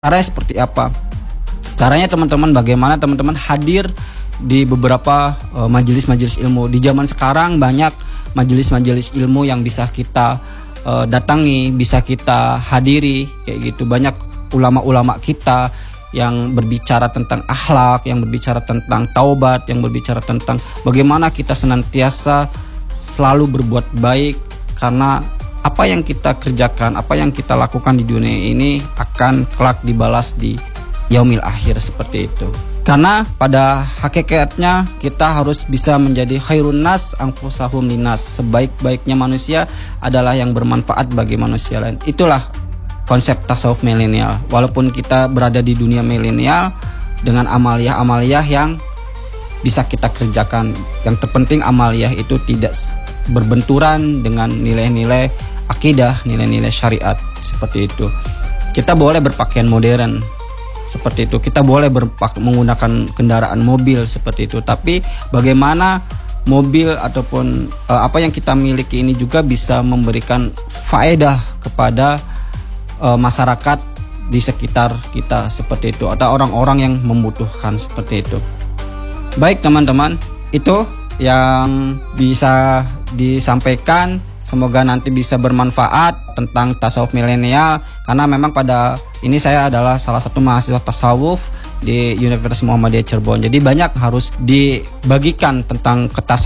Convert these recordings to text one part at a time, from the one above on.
Caranya seperti apa? Caranya teman-teman, bagaimana teman-teman hadir di beberapa majelis-majelis ilmu. Di zaman sekarang banyak majelis-majelis ilmu yang bisa kita datangi, bisa kita hadiri kayak gitu. Banyak ulama-ulama kita yang berbicara tentang akhlak, yang berbicara tentang taubat, yang berbicara tentang bagaimana kita senantiasa selalu berbuat baik, karena apa yang kita kerjakan, apa yang kita lakukan di dunia ini akan kelak dibalas di yaumil akhir, seperti itu. Karena pada hakikatnya kita harus bisa menjadi khairun nas anfusahum linas. Sebaik-baiknya manusia adalah yang bermanfaat bagi manusia lain. Itulah konsep tasawuf milenial. Walaupun kita berada di dunia milenial dengan amaliyah-amaliyah yang bisa kita kerjakan, yang terpenting amaliyah itu tidak berbenturan dengan nilai-nilai akidah, nilai-nilai syariat, seperti itu. Kita boleh berpakaian modern seperti itu, kita boleh menggunakan kendaraan mobil seperti itu, tapi bagaimana mobil ataupun apa yang kita miliki ini juga bisa memberikan faedah kepada masyarakat di sekitar kita, seperti itu, atau orang-orang yang membutuhkan, seperti itu. Baik teman-teman, itu yang bisa disampaikan. Semoga nanti bisa bermanfaat tentang tasawuf milenial, karena memang pada ini saya adalah salah satu mahasiswa tasawuf di Universitas Muhammadiyah Cirebon. Jadi banyak harus dibagikan tentang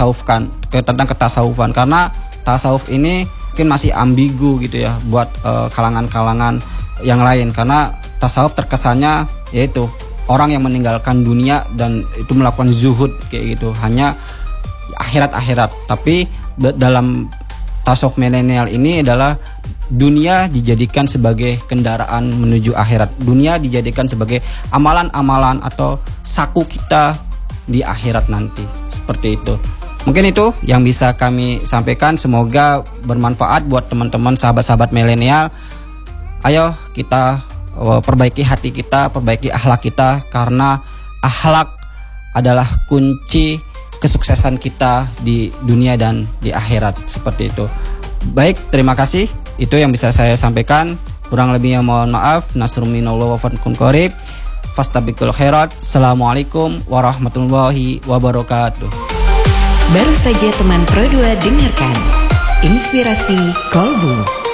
ketasawufan, karena tasawuf ini mungkin masih ambigu gitu ya buat kalangan-kalangan yang lain, karena tasawuf terkesannya yaitu orang yang meninggalkan dunia dan itu melakukan zuhud kayak gitu, hanya akhirat. Tapi dalam tasawuf milenial ini adalah dunia dijadikan sebagai kendaraan menuju akhirat. Dunia dijadikan sebagai amalan-amalan atau saku kita di akhirat nanti, seperti itu. Mungkin itu yang bisa kami sampaikan. Semoga bermanfaat buat teman-teman sahabat-sahabat milenial. Ayo kita perbaiki hati kita, perbaiki akhlak kita, karena akhlak adalah kunci kesuksesan kita di dunia dan di akhirat, seperti itu. Baik, terima kasih. Itu yang bisa saya sampaikan. Kurang lebihnya mohon maaf. Nasrun minallah wa fatun qarib. Fastabiqul khairat. Assalamualaikum warahmatullahi wabarakatuh. Baru saja teman Pro 2 dengarkan Inspirasi Kolbu.